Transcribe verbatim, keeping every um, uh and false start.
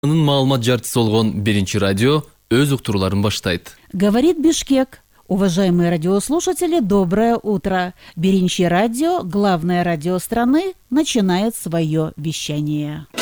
маалымат жартысы болгон Биринчи радио өз уктурууларын баштайт. Говорит Бишкек. Уважаемые радиослушатели, доброе утро. Биринчи радио, главное радио страны, начинает свое вещание.